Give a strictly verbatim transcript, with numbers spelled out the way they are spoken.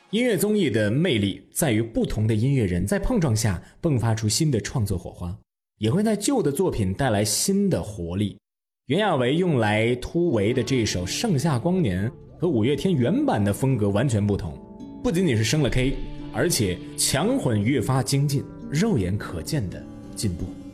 音乐综艺的魅力在于不同的音乐人在碰撞下迸发出新的创作火花，也会在旧的作品带来新的活力。袁娅维用来突围的这首《盛夏光年》和五月天原版的风格完全不同，不仅仅是升了 K， 而且强混越发精进，肉眼可见的进步。